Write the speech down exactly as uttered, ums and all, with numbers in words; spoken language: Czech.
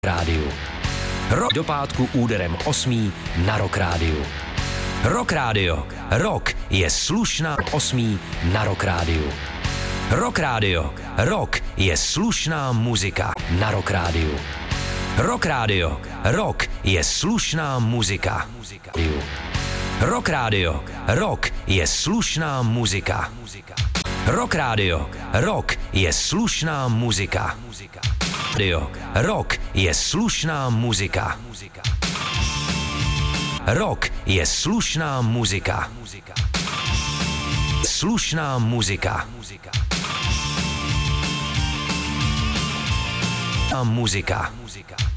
rádiu. Rock do pátku úderem osmí na Rock rádiu. Rock rádio. Rock je slušná osmí na Rock rádiu. Rock rádio. Rock je slušná muzika na Rock rádiu. Rock rádio. Rock je slušná muzika. Rock rádio. Rock je slušná muzika. Rock rádio. Rock je slušná muzika. Radio. Rock je slušná muzika. Rock je slušná muzika. Slušná muzika. Muzika.